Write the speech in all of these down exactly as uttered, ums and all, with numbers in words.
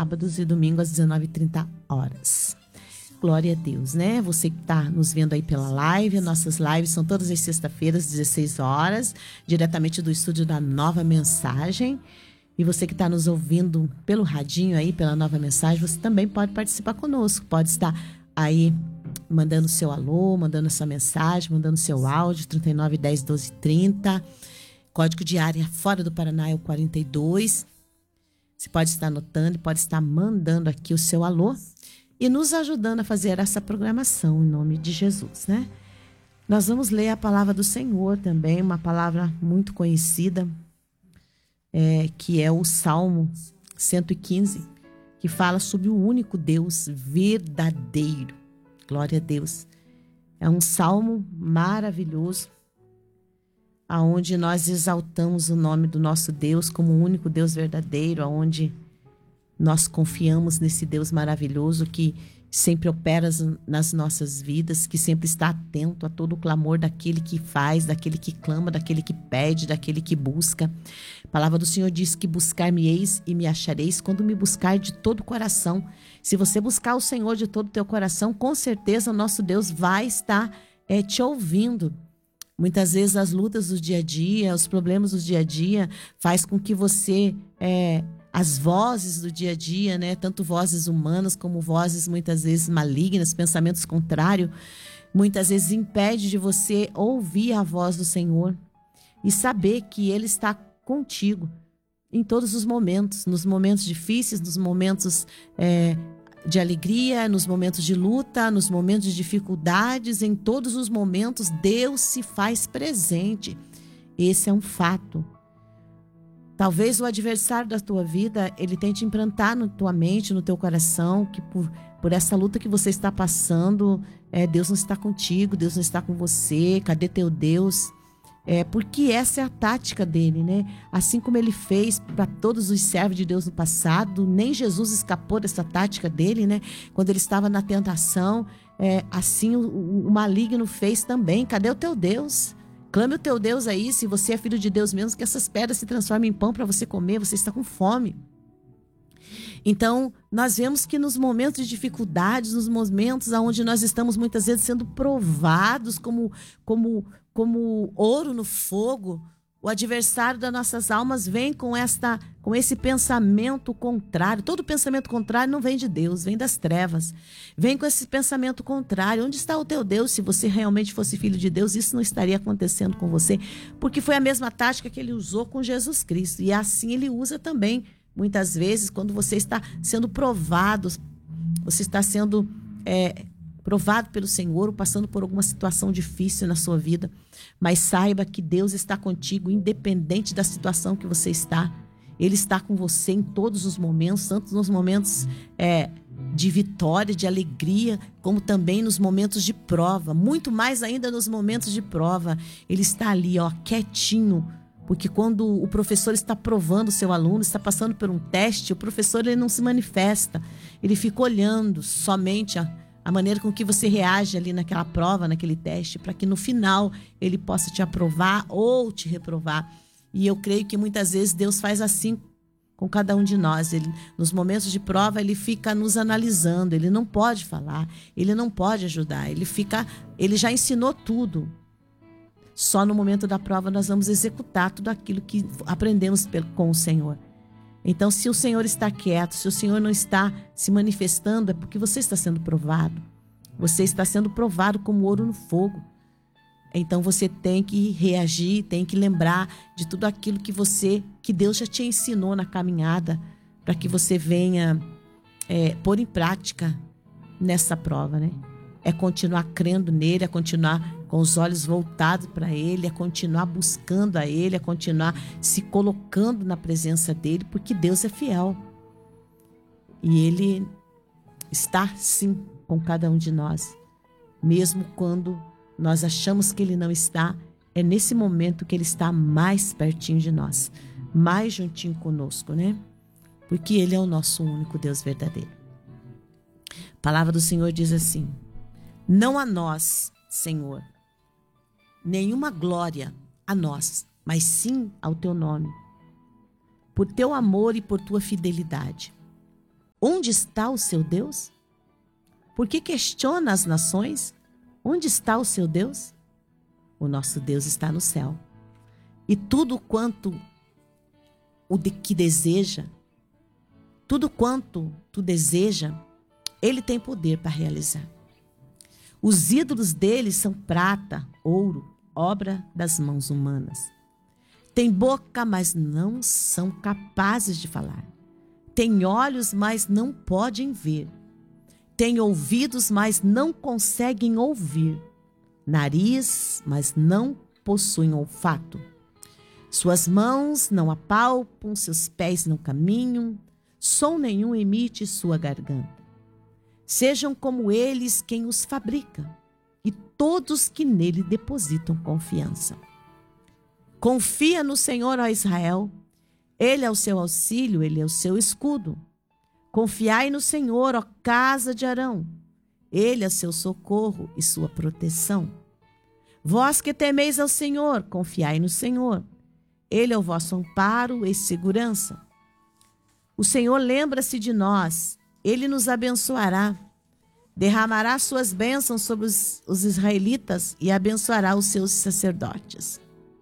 sábados e domingos às dezenove e trinta horas. Glória a Deus, né? Você que está nos vendo aí pela live, nossas lives são todas as sextas-feiras, dezesseis horas, diretamente do estúdio da Nova Mensagem. E você que está nos ouvindo pelo radinho aí, pela Nova Mensagem, você também pode participar conosco. Pode estar aí mandando seu alô, mandando sua mensagem, mandando seu áudio, trinta e nove, dez, doze, trinta. Código de área fora do Paraná é o quarenta e dois. Você pode estar anotando, pode estar mandando aqui o seu alô e nos ajudando a fazer essa programação em nome de Jesus, né? Nós vamos ler a palavra do Senhor também, uma palavra muito conhecida, é, que é o Salmo cento e quinze, que fala sobre o único Deus verdadeiro. Glória a Deus. É um salmo maravilhoso, aonde nós exaltamos o nome do nosso Deus como o único Deus verdadeiro, aonde nós confiamos nesse Deus maravilhoso que sempre opera nas nossas vidas, que sempre está atento a todo o clamor daquele que faz, daquele que clama, daquele que pede, daquele que busca. A palavra do Senhor diz que buscar-me-eis e me achareis quando me buscar de todo o coração. Se você buscar o Senhor de todo o teu coração, com certeza o nosso Deus vai estar é, te ouvindo. Muitas vezes as lutas do dia a dia, os problemas do dia a dia faz com que você, é, as vozes do dia a dia, né, tanto vozes humanas como vozes muitas vezes malignas, pensamentos contrários, muitas vezes impede de você ouvir a voz do Senhor e saber que Ele está contigo em todos os momentos, nos momentos difíceis, nos momentos é, de alegria, nos momentos de luta, nos momentos de dificuldades, em todos os momentos, Deus se faz presente. Esse é um fato. Talvez o adversário da tua vida, ele tente implantar na tua mente, no teu coração, que por, por essa luta que você está passando, é, Deus não está contigo, Deus não está com você, cadê teu Deus? É, porque essa é a tática dele, né? Assim como ele fez para todos os servos de Deus no passado, nem Jesus escapou dessa tática dele, né? Quando ele estava na tentação, é, assim o, o maligno fez também. Cadê o teu Deus? Clame o teu Deus aí, se você é filho de Deus mesmo, que essas pedras se transformem em pão para você comer, você está com fome. Então, nós vemos que nos momentos de dificuldades, nos momentos onde nós estamos muitas vezes sendo provados como, como, como ouro no fogo, o adversário das nossas almas vem com, esta, com esse pensamento contrário. Todo pensamento contrário não vem de Deus, vem das trevas. Vem com esse pensamento contrário. Onde está o teu Deus? Se você realmente fosse filho de Deus, isso não estaria acontecendo com você, porque foi a mesma tática que ele usou com Jesus Cristo. E assim ele usa também, muitas vezes, quando você está sendo provado, você está sendo é, provado pelo Senhor, ou passando por alguma situação difícil na sua vida. Mas saiba que Deus está contigo, independente da situação que você está. Ele está com você em todos os momentos, tanto nos momentos é, de vitória, de alegria, como também nos momentos de prova. Muito mais ainda nos momentos de prova. Ele está ali, ó, quietinho. Porque quando o professor está provando o seu aluno, está passando por um teste, o professor ele não se manifesta. Ele fica olhando somente a, a maneira com que você reage ali naquela prova, naquele teste, para que no final ele possa te aprovar ou te reprovar. E eu creio que muitas vezes Deus faz assim com cada um de nós. Ele, nos momentos de prova, ele fica nos analisando, ele não pode falar, ele não pode ajudar, ele, fica, ele já ensinou tudo. Só no momento da prova nós vamos executar tudo aquilo que aprendemos com o Senhor. Então, se o Senhor está quieto, se o Senhor não está se manifestando, é porque você está sendo provado. Você está sendo provado como ouro no fogo. Então, você tem que reagir, tem que lembrar de tudo aquilo que você, que Deus já te ensinou na caminhada, para que você venha é, pôr em prática nessa prova, né? É continuar crendo nele, é continuar com os olhos voltados para ele, é continuar buscando a ele, é continuar se colocando na presença dele, porque Deus é fiel. E ele está, sim, com cada um de nós. Mesmo quando nós achamos que ele não está, é nesse momento que ele está mais pertinho de nós, mais juntinho conosco, né? Porque ele é o nosso único Deus verdadeiro. A palavra do Senhor diz assim: não a nós, Senhor, nenhuma glória a nós, mas sim ao teu nome, por teu amor e por tua fidelidade. Onde está o seu Deus? Por que questiona as nações? Onde está o seu Deus? O nosso Deus está no céu. E tudo quanto o de que deseja, tudo quanto tu deseja, Ele tem poder para realizar. Os ídolos dele são prata, ouro, obra das mãos humanas. Tem boca, mas não são capazes de falar. Tem olhos, mas não podem ver. Tem ouvidos, mas não conseguem ouvir. Nariz, mas não possuem olfato. Suas mãos não apalpam, seus pés não caminham, som nenhum emite sua garganta. Sejam como eles quem os fabrica, e todos que nele depositam confiança. Confia no Senhor, ó Israel. Ele é o seu auxílio, ele é o seu escudo. Confiai no Senhor, ó casa de Arão. Ele é seu socorro e sua proteção. Vós que temeis ao Senhor, confiai no Senhor. Ele é o vosso amparo e segurança. O Senhor lembra-se de nós. Ele nos abençoará. Derramará suas bênçãos sobre os, os israelitas e abençoará os seus sacerdotes.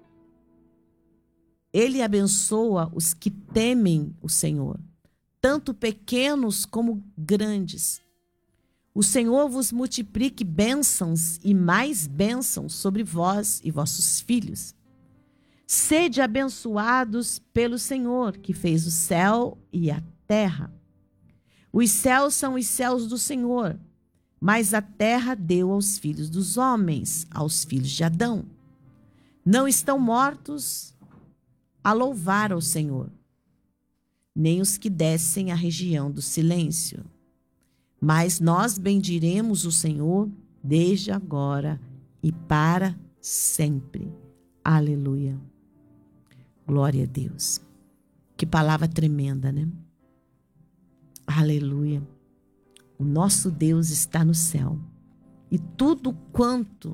Ele abençoa os que temem o Senhor, tanto pequenos como grandes. O Senhor vos multiplique bênçãos e mais bênçãos sobre vós e vossos filhos. Sede abençoados pelo Senhor, que fez o céu e a terra. Os céus são os céus do Senhor, mas a terra deu aos filhos dos homens, aos filhos de Adão. Não estão mortos a louvar ao Senhor, nem os que descem à região do silêncio. Mas nós bendiremos o Senhor desde agora e para sempre. Aleluia. Glória a Deus. Que palavra tremenda, né? Aleluia. O nosso Deus está no céu. E tudo quanto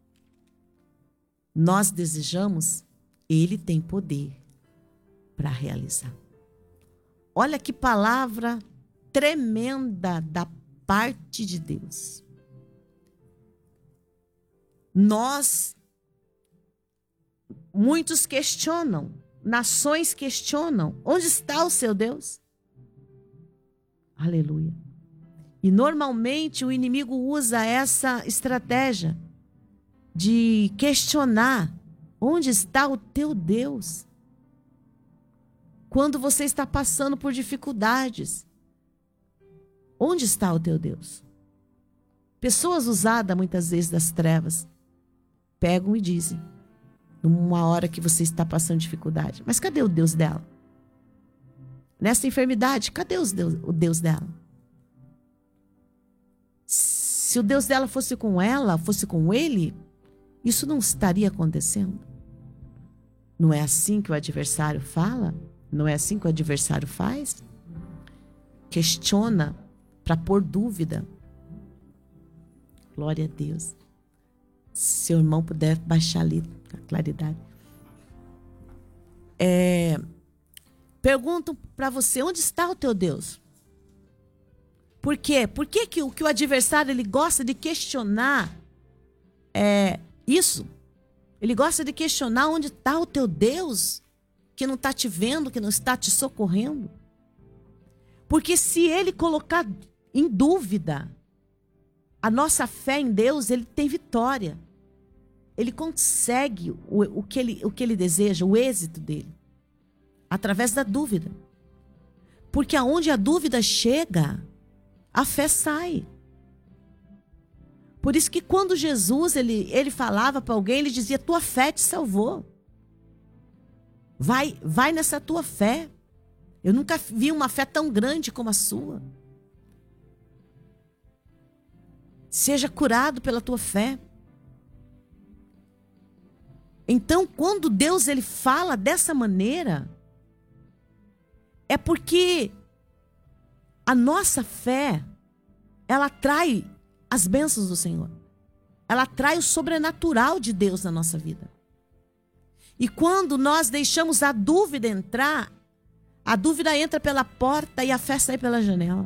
nós desejamos, Ele tem poder para realizar. Olha que palavra tremenda da parte de Deus. Nós, muitos questionam, nações questionam, onde está o seu Deus? Aleluia. E normalmente o inimigo usa essa estratégia de questionar, onde está o teu Deus? Quando você está passando por dificuldades, onde está o teu Deus? Pessoas usadas muitas vezes das trevas pegam e dizem, numa hora que você está passando dificuldade, mas cadê o Deus dela? Nessa enfermidade, cadê os Deus, o Deus dela? Se o Deus dela fosse com ela, fosse com ele, isso não estaria acontecendo. Não é assim que o adversário fala? Não é assim que o adversário faz? Questiona para pôr dúvida. Glória a Deus. Se seu irmão puder baixar ali a claridade. É, perguntam para você, onde está o teu Deus? Por quê? Por que, que, o, que o adversário ele gosta de questionar é, isso? Ele gosta de questionar onde está o teu Deus, que não está te vendo, que não está te socorrendo. Porque se ele colocar em dúvida a nossa fé em Deus, ele tem vitória. Ele consegue o, o, que ele, o que ele deseja, o êxito dele, através da dúvida. Porque aonde a dúvida chega, a fé sai. Por isso que quando Jesus ele, ele falava para alguém, ele dizia, tua fé te salvou. Vai, vai nessa tua fé. Eu nunca vi uma fé tão grande como a sua. Seja curado pela tua fé. Então, quando Deus ele fala dessa maneira, é porque a nossa fé, ela atrai as bênçãos do Senhor. Ela atrai o sobrenatural de Deus na nossa vida. E quando nós deixamos a dúvida entrar, a dúvida entra pela porta e a fé sai pela janela.